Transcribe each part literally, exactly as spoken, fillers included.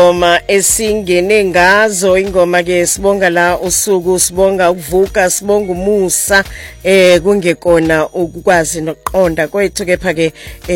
izingoma esingene ngazo ingoma ke sibonga la usuku sibonga ukuvuka sibonga umusa eh kungekona ukwazi nokuqonda kwethu kepha ke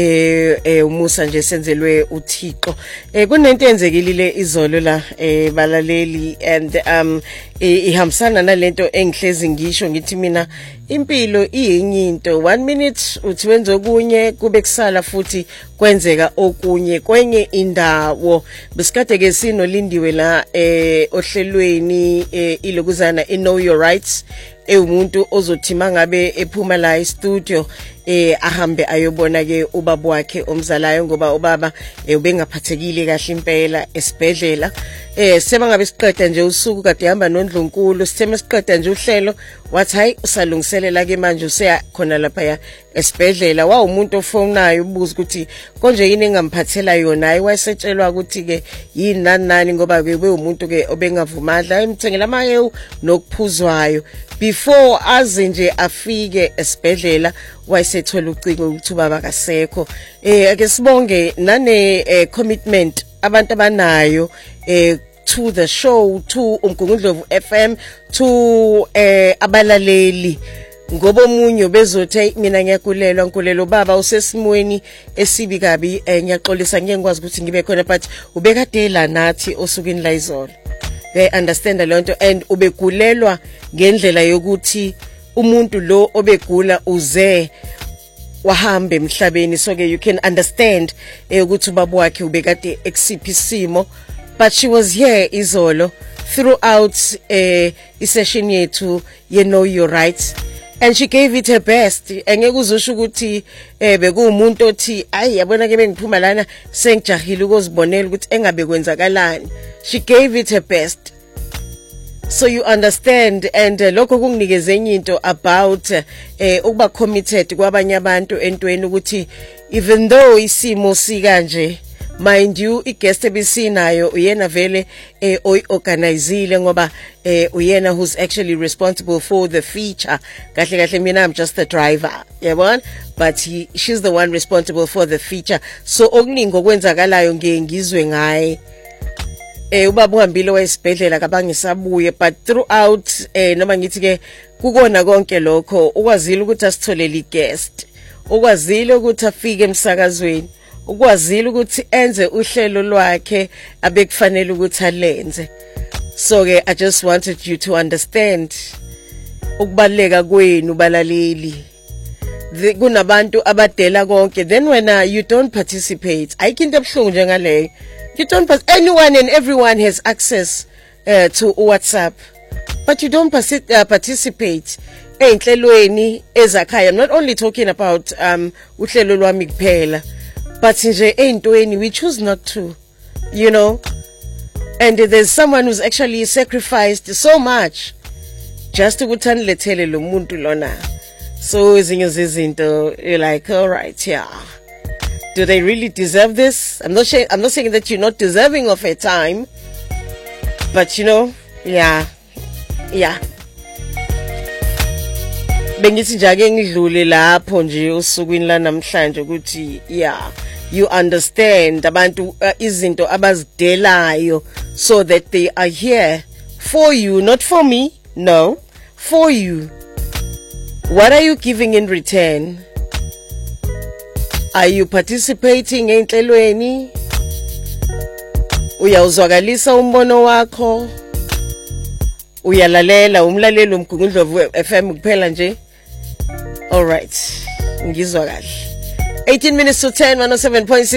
eh umusa nje senzelwe uThixo eh kunento enzekile izolo la eh balaleli and um ihambisana nalento engihlezi ngisho ngithi mina impilo iyenye into one minute uthi wenza okunye kube kusala futhi kwenzeka okunye kwenye indawo besikade ke sino lindiwe la eh ohlelweni eh ilokuzana I know your rights ewumuntu ozothi mangabe ephuma la e-studio eh ahambe ayobona ke ubaba wakhe omzalayo ngoba ubaba ubengaphathekile kahle impela esibhedlela eh sebangabe siqeda nje usuku kade hamba noNdlunkulu sitheme siqeda nje uhlelo wathi hayi usalungiselela ke manje useya khona lapha ya esibhedlela wa umuntu ofonayo ubuza ukuthi konje yini engamphathela yona hayi wayesetshelwa ukuthi ke yini nani nani ngoba ke umuntu ke obengavumadla emthengela amahewu nokuphuzwayo before aze nje afike esibhedlela wayesethola ucingo ukuthi ubaba kasekho eh ake sibonge nane commitment abantu abanayo eh to the show to uMgungundlovu F M to eh abalaleli ngoba omunye bezothi mina ngiyakulelwa nkulelo baba usesimweni esibi kabi ngiyaxolisa ngeke ngikwazi ukuthi ngibe khona but ubekade la nathi osukini la izolo they understand a lot and ubegulelwa ngendlela yokuthi umuntu lo obegula uze wahambe emhlabeni so ke you can understand ukuthi ubaba wakhe ubekade ekusiphi simo but she was here izolo throughout eh isession yethu you know your rights and she gave it her best engeke uzusho ukuthi eh bekuumuntu othi ayi yabona ke bengiphuma lana sengijahile ukuzibonela ukuthi engabe kwenzakalani she gave it her best so you understand and uh, lokho kunginikeze enye into about eh ukuba committed kwabanye abantu entweni ukuthi even though isimo sikanje mind you iguest ebisinayo uyena vele eh oyorganizile ngoba eh uyena who's actually responsible for the feature kahle kahle mina I'm just the driver yabona but he she's the one responsible for the feature so okuningi okwenzakalayo ngengizwe ngaye eh ubaba uhambile wayesibhedlela kabangisabuye but throughout eh noma ngithi ke kukona konke lokho ukwazile ukuthi asitholele iguest ukwazile ukuthi afike emsakazweni ukwazile ukuthi enze uhlelo lwakhe abekufanele ukuthi alenze so ke I just wanted you to understand ukubaleka kwenu balaleli kunabantu abadela konke then when uh, you don't participate ayikinto ebhlungu njengaleyo you don't pass anyone and everyone has access uh, to WhatsApp but you don't uh, participate einhlelweni ezakhaya I'm not only talking about um uhlelo lwami kuphela but nje eintweni we choose not to you know and there's someone who's actually sacrificed so much just ukuthi anilethele lo muntu lona so ezinye zezinto you're like all right yeah do they really deserve this I'm not saying I'm not saying that you're not deserving of a time but you know yeah yeah bengithi nje ake ngidlule lapho nje usukwini la namhlanje ukuthi yeah you understand abantu uh, izinto abazidelayo so that they are here for you not for me no for you what are you giving in return are you participating enhlelweni uyawuzwakalisa umbono wakho uyalalela umlaleli uMgungundlovu F M kuphela nje all right ngizwa kahle eighteen minutes to ten one oh seven point six